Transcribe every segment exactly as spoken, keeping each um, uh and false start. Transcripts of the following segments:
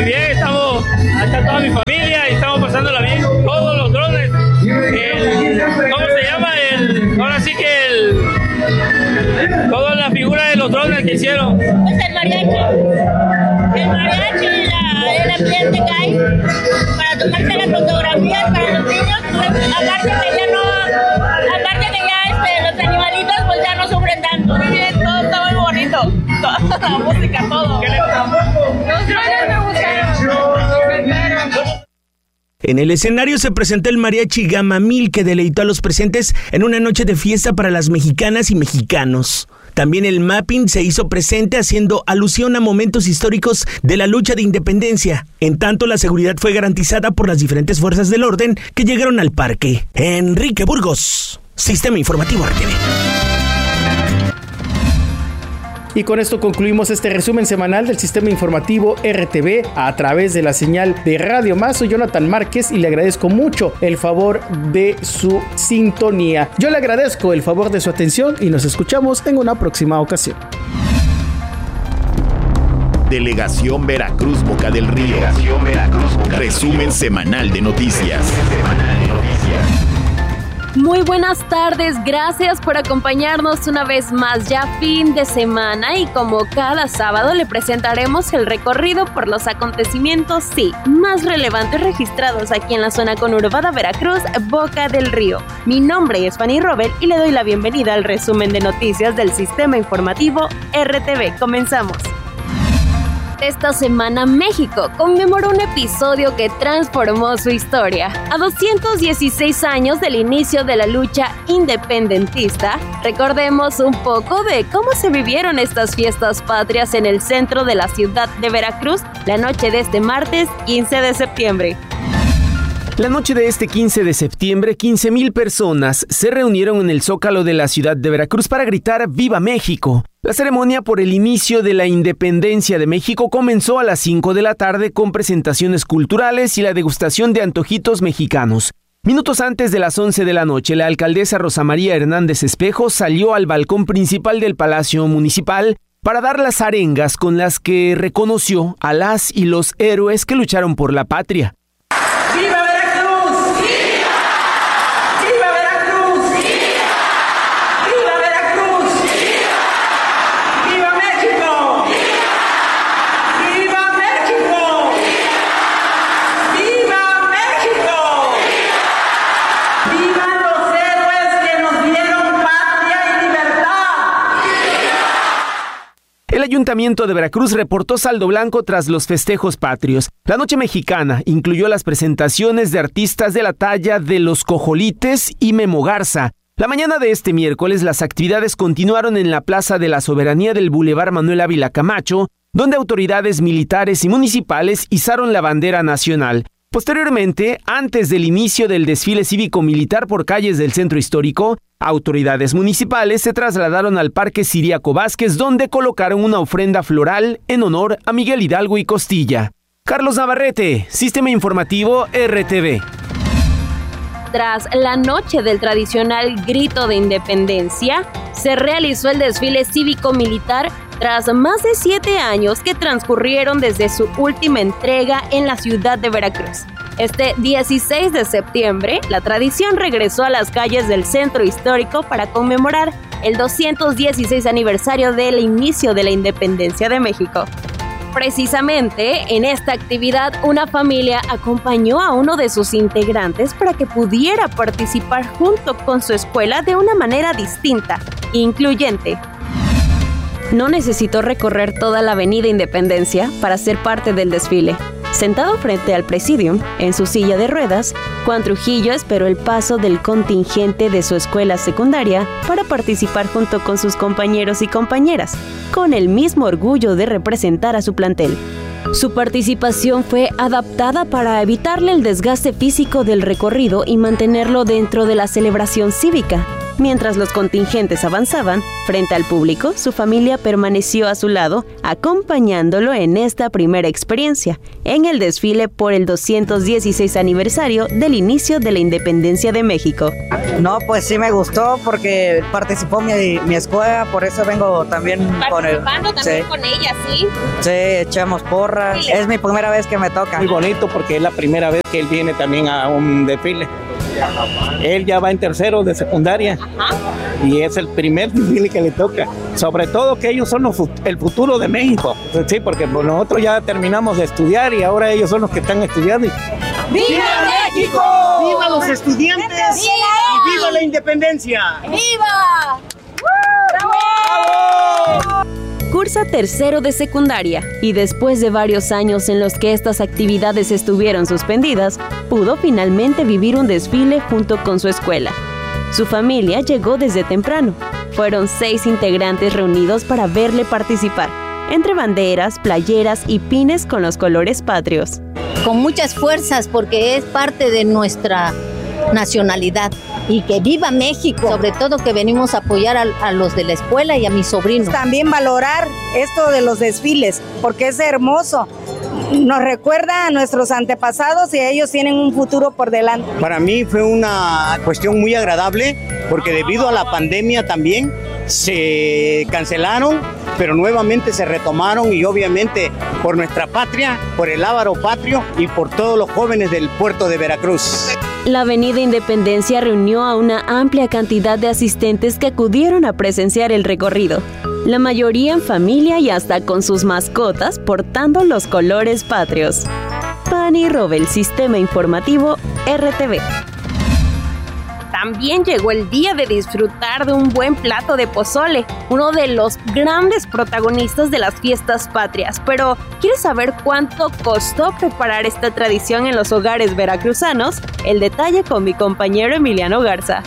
muy bien, estamos, está toda mi familia y estamos pasándola bien. Todos los drones, el, ¿cómo se llama? El, ahora sí que el, todas las figuras de los drones que hicieron. Pues el mariachi, el mariachi, la, el ambiente que hay para tomarse las fotografías para los niños, pues, aparte que ya no, aparte que ya este, los animalitos pues ya no sufren tanto. Muy bien, todo está muy bonito, toda la música, todo. ¿Qué le gusta? Los drones me gustaron. En el escenario se presentó el mariachi Gamamil, que deleitó a los presentes en una noche de fiesta para las mexicanas y mexicanos. También el mapping se hizo presente haciendo alusión a momentos históricos de la lucha de independencia. En tanto, la seguridad fue garantizada por las diferentes fuerzas del orden que llegaron al parque. Enrique Burgos, Sistema Informativo R T V. Y con esto concluimos este resumen semanal del Sistema Informativo R T V a través de la señal de Radio Más. Soy Jonathan Márquez y le agradezco mucho el favor de su sintonía. Yo le agradezco el favor de su atención y nos escuchamos en una próxima ocasión. Delegación Veracruz Boca del Río. Delegación Veracruz Boca Resumen del Río. Semanal de noticias. Semanal de noticias. Muy buenas tardes, gracias por acompañarnos una vez más, ya fin de semana, y como cada sábado le presentaremos el recorrido por los acontecimientos, sí, más relevantes registrados aquí en la zona conurbada Veracruz, Boca del Río. Mi nombre es Fanny Robel y le doy la bienvenida al resumen de noticias del Sistema Informativo R T V. Comenzamos. Esta semana México conmemoró un episodio que transformó su historia. A doscientos dieciséis años del inicio de la lucha independentista, recordemos un poco de cómo se vivieron estas fiestas patrias en el centro de la ciudad de Veracruz la noche de este martes quince de septiembre. La noche de este quince de septiembre, quince mil personas se reunieron en el Zócalo de la ciudad de Veracruz para gritar ¡Viva México! La ceremonia por el inicio de la independencia de México comenzó a las cinco de la tarde con presentaciones culturales y la degustación de antojitos mexicanos. Minutos antes de las once de la noche, la alcaldesa Rosa María Hernández Espejo salió al balcón principal del Palacio Municipal para dar las arengas con las que reconoció a las y los héroes que lucharon por la patria. ¡Viva Veracruz! ¡Viva! ¡Viva Veracruz! ¡Viva! ¡Viva Veracruz! ¡Viva! ¡Viva México! ¡Viva! ¡Viva México! ¡Viva México! ¡Vivan los héroes que nos dieron patria y libertad! El Ayuntamiento de Veracruz reportó saldo blanco tras los festejos patrios. La noche mexicana incluyó las presentaciones de artistas de la talla de Los Cojolites y Memo Garza. La mañana de este miércoles, las actividades continuaron en la Plaza de la Soberanía del Boulevard Manuel Ávila Camacho, donde autoridades militares y municipales izaron la bandera nacional. Posteriormente, antes del inicio del desfile cívico-militar por calles del centro histórico, autoridades municipales se trasladaron al Parque Ciriaco Vázquez, donde colocaron una ofrenda floral en honor a Miguel Hidalgo y Costilla. Carlos Navarrete, Sistema Informativo R T V. Tras la noche del tradicional grito de independencia, se realizó el desfile cívico-militar tras más de siete años que transcurrieron desde su última entrega en la ciudad de Veracruz. Este dieciséis de septiembre, la tradición regresó a las calles del centro histórico para conmemorar el doscientos dieciséis aniversario del inicio de la independencia de México. Precisamente, en esta actividad, una familia acompañó a uno de sus integrantes para que pudiera participar junto con su escuela de una manera distinta, incluyente. No necesitó recorrer toda la avenida Independencia para ser parte del desfile. Sentado frente al Presidium, en su silla de ruedas, Juan Trujillo esperó el paso del contingente de su escuela secundaria para participar junto con sus compañeros y compañeras, con el mismo orgullo de representar a su plantel. Su participación fue adaptada para evitarle el desgaste físico del recorrido y mantenerlo dentro de la celebración cívica. Mientras los contingentes avanzaban, frente al público, su familia permaneció a su lado, acompañándolo en esta primera experiencia, en el desfile por el doscientos dieciséis aniversario del inicio de la independencia de México. No, pues sí me gustó porque participó mi, mi escuela, por eso vengo también con él. Participando también Sí. con ella, ¿sí? Sí, echamos porras. Es mi primera vez que me toca. Muy bonito porque es la primera vez que él viene también a un desfile. Él ya va en tercero de secundaria. Ajá. Y es el primer desfile que le toca. Sobre todo que ellos son los, el futuro de México. Sí, porque nosotros ya terminamos de estudiar y ahora ellos son los que están estudiando. ¡Viva México! ¡Viva los estudiantes! ¡Y viva la independencia! ¡Viva! Cursa tercero de secundaria y después de varios años en los que estas actividades estuvieron suspendidas, pudo finalmente vivir un desfile junto con su escuela. Su familia llegó desde temprano. Fueron seis integrantes reunidos para verle participar, entre banderas, playeras y pines con los colores patrios. Con muchas fuerzas porque es parte de nuestra nacionalidad. Y que viva México, sobre todo que venimos a apoyar a, a los de la escuela y a mis sobrinos. También valorar esto de los desfiles, porque es hermoso. Nos recuerda a nuestros antepasados y ellos tienen un futuro por delante. Para mí fue una cuestión muy agradable, porque debido a la pandemia también se cancelaron, pero nuevamente se retomaron y obviamente por nuestra patria, por el Ávaro patrio y por todos los jóvenes del puerto de Veracruz. La Avenida Independencia reunió a una amplia cantidad de asistentes que acudieron a presenciar el recorrido, la mayoría en familia y hasta con sus mascotas portando los colores patrios. Pani Robel, Sistema Informativo R T V. También llegó el día de disfrutar de un buen plato de pozole, uno de los grandes protagonistas de las fiestas patrias. Pero, ¿quieres saber cuánto costó preparar esta tradición en los hogares veracruzanos? El detalle con mi compañero Emiliano Garza.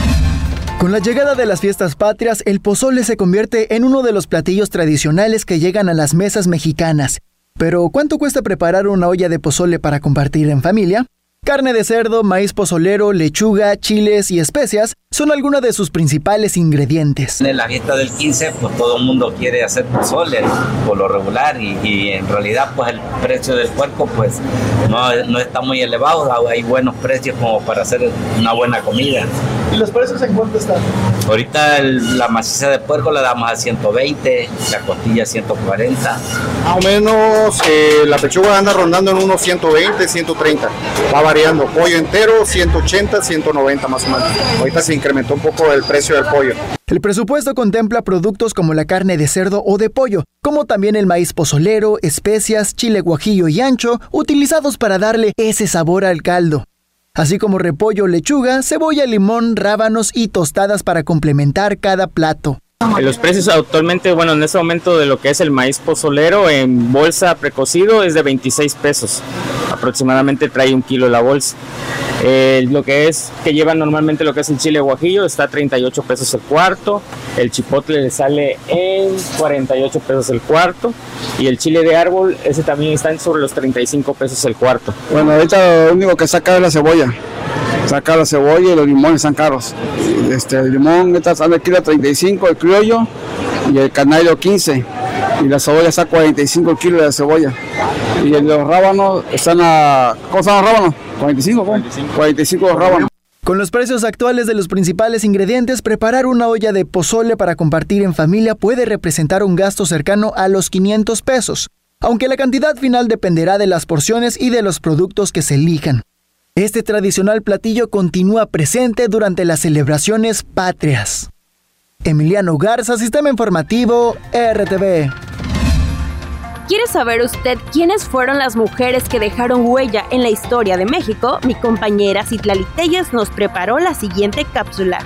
Con la llegada de las fiestas patrias, el pozole se convierte en uno de los platillos tradicionales que llegan a las mesas mexicanas. Pero, ¿cuánto cuesta preparar una olla de pozole para compartir en familia? Carne de cerdo, maíz pozolero, lechuga, chiles y especias son algunos de sus principales ingredientes. En la fiesta del quince, pues todo el mundo quiere hacer pozole por lo regular y, y en realidad pues el precio del puerco pues no, no está muy elevado, hay buenos precios como para hacer una buena comida. ¿Y los precios en cuánto están? Ahorita el, la maciza de puerco la damos a ciento veinte, la costilla a ciento cuarenta. Más o menos eh, la pechuga anda rondando en unos ciento veinte, ciento treinta. Va variando. Pollo entero, ciento ochenta, ciento noventa más o menos. Ahorita se incrementó un poco el precio del pollo. El presupuesto contempla productos como la carne de cerdo o de pollo, como también el maíz pozolero, especias, chile guajillo y ancho, utilizados para darle ese sabor al caldo. Así como repollo, lechuga, cebolla, limón, rábanos y tostadas para complementar cada plato. Los precios actualmente, bueno, en este momento de lo que es el maíz pozolero en bolsa precocido es de veintiséis pesos. Aproximadamente trae un kilo la bolsa. Eh, lo que es, que lleva normalmente lo que es el chile guajillo está a treinta y ocho pesos el cuarto. El chipotle le sale en cuarenta y ocho pesos el cuarto. Y el chile de árbol, ese también está en sobre los treinta y cinco pesos el cuarto. Bueno, ahorita lo único que saca es la cebolla. Saca la cebolla y los limones están caros. Este, el limón está sale aquí a treinta y cinco el criollo y el canario quince. Y la cebolla está a cuarenta y cinco el kilo de la cebolla. Y los rábanos están a... ¿Cómo están los rábanos? ¿cuarenta y cinco? cuarenta y cinco. cuarenta y cinco los rábanos. Con los precios actuales de los principales ingredientes, preparar una olla de pozole para compartir en familia puede representar un gasto cercano a los quinientos pesos, aunque la cantidad final dependerá de las porciones y de los productos que se elijan. Este tradicional platillo continúa presente durante las celebraciones patrias. Emiliano Garza, Sistema Informativo R T V. ¿Quiere saber usted quiénes fueron las mujeres que dejaron huella en la historia de México? Mi compañera Citlali Telles nos preparó la siguiente cápsula.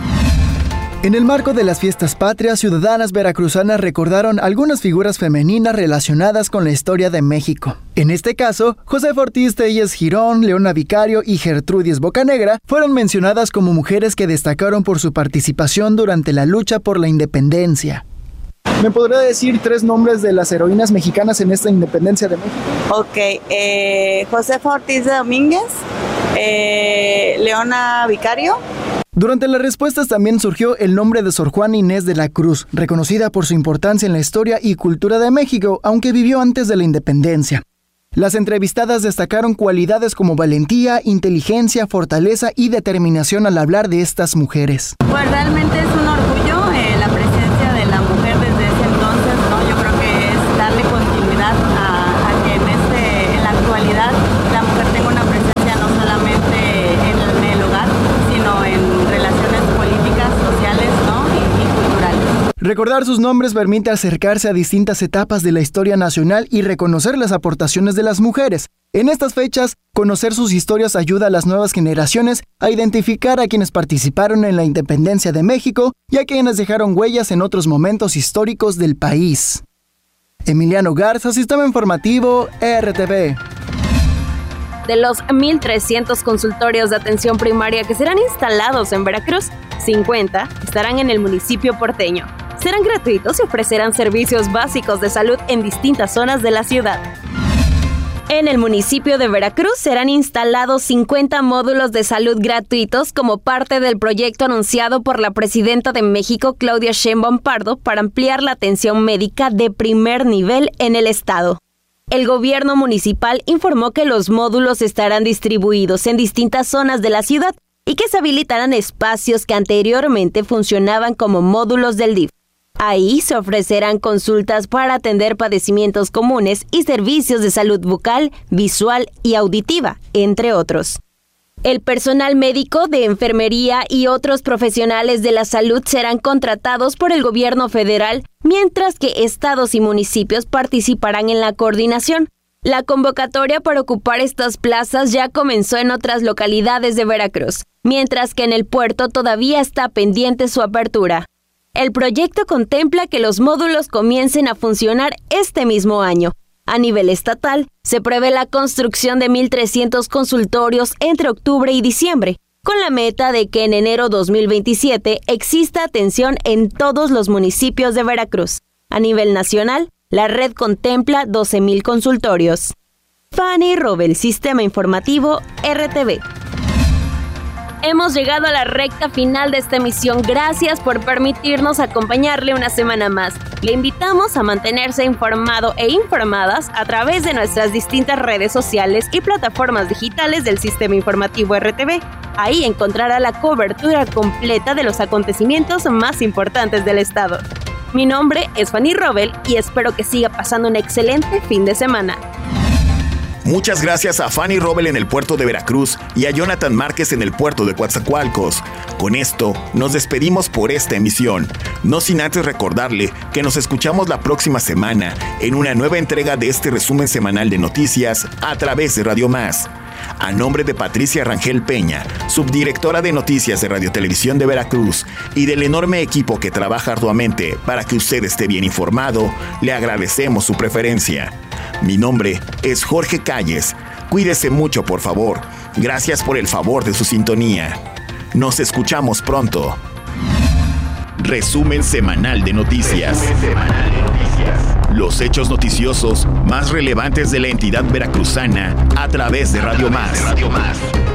En el marco de las fiestas patrias, ciudadanas veracruzanas recordaron algunas figuras femeninas relacionadas con la historia de México. En este caso, Josefa Ortiz Telles Girón, Leona Vicario y Gertrudis Bocanegra fueron mencionadas como mujeres que destacaron por su participación durante la lucha por la independencia. ¿Me podría decir tres nombres de las heroínas mexicanas en esta independencia de México? Ok, eh, Josefa Ortiz de Domínguez, eh, Leona Vicario. Durante las respuestas también surgió el nombre de Sor Juana Inés de la Cruz, reconocida por su importancia en la historia y cultura de México, aunque vivió antes de la independencia. Las entrevistadas destacaron cualidades como valentía, inteligencia, fortaleza y determinación al hablar de estas mujeres. Pues realmente es un orgullo eh, la presencia de la mujer desde ese entonces, ¿no? Yo creo que es darle continuidad a, a que en, este, en la actualidad la mujer tenga una presencia no solamente en el, en el hogar, sino en relaciones políticas, sociales, ¿no? y, y culturales. Recordar sus nombres permite acercarse a distintas etapas de la historia nacional y reconocer las aportaciones de las mujeres. En estas fechas, conocer sus historias ayuda a las nuevas generaciones a identificar a quienes participaron en la independencia de México y a quienes dejaron huellas en otros momentos históricos del país. Emiliano Garza, Sistema Informativo R T V. De los mil trescientos consultorios de atención primaria que serán instalados en Veracruz, cincuenta estarán en el municipio porteño. Serán gratuitos y ofrecerán servicios básicos de salud en distintas zonas de la ciudad. En el municipio de Veracruz serán instalados cincuenta módulos de salud gratuitos como parte del proyecto anunciado por la presidenta de México, Claudia Sheinbaum Pardo, para ampliar la atención médica de primer nivel en el estado. El gobierno municipal informó que los módulos estarán distribuidos en distintas zonas de la ciudad y que se habilitarán espacios que anteriormente funcionaban como módulos del D I F. Ahí se ofrecerán consultas para atender padecimientos comunes y servicios de salud bucal, visual y auditiva, entre otros. El personal médico, de enfermería y otros profesionales de la salud serán contratados por el gobierno federal, mientras que estados y municipios participarán en la coordinación. La convocatoria para ocupar estas plazas ya comenzó en otras localidades de Veracruz, mientras que en el puerto todavía está pendiente su apertura. El proyecto contempla que los módulos comiencen a funcionar este mismo año. A nivel estatal, se prevé la construcción de mil trescientos consultorios entre octubre y diciembre, con la meta de que en enero dos mil veintisiete exista atención en todos los municipios de Veracruz. A nivel nacional, la red contempla doce mil consultorios. Fanny Robel, Sistema Informativo R T V. Hemos llegado a la recta final de esta emisión. Gracias por permitirnos acompañarle una semana más. Le invitamos a mantenerse informado e informadas a través de nuestras distintas redes sociales y plataformas digitales del Sistema Informativo R T V. Ahí encontrará la cobertura completa de los acontecimientos más importantes del estado. Mi nombre es Fanny Robel y espero que siga pasando un excelente fin de semana. Muchas gracias a Fanny Robel en el puerto de Veracruz y a Jonathan Márquez en el puerto de Coatzacoalcos. Con esto, nos despedimos por esta emisión. No sin antes recordarle que nos escuchamos la próxima semana en una nueva entrega de este resumen semanal de noticias a través de Radio Más. A nombre de Patricia Rangel Peña, subdirectora de Noticias de Radio Televisión de Veracruz, y del enorme equipo que trabaja arduamente para que usted esté bien informado, le agradecemos su preferencia. Mi nombre es Jorge Calles. Cuídese mucho, por favor. Gracias por el favor de su sintonía. Nos escuchamos pronto. Resumen semanal de noticias. Resumen semanal de noticias. Los hechos noticiosos más relevantes de la entidad veracruzana a través de Radio Más.